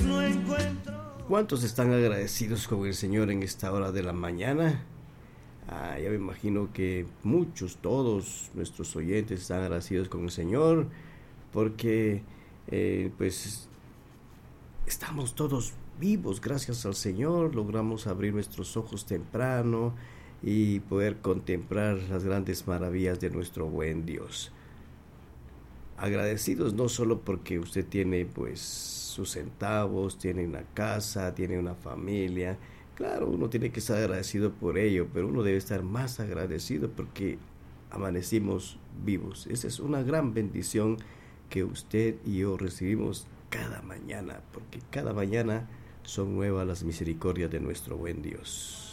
¿Cuántos están agradecidos con el Señor en esta hora de la mañana? Ya me imagino que muchos, todos nuestros oyentes están agradecidos con el Señor porque pues estamos todos vivos gracias al Señor, logramos abrir nuestros ojos temprano y poder contemplar las grandes maravillas de nuestro buen Dios. Agradecidos no solo porque usted tiene pues sus centavos, tiene una casa, tiene una familia. Claro, uno tiene que estar agradecido por ello, pero uno debe estar más agradecido porque amanecimos vivos. Esa es una gran bendición que usted y yo recibimos cada mañana, porque cada mañana son nuevas las misericordias de nuestro buen Dios.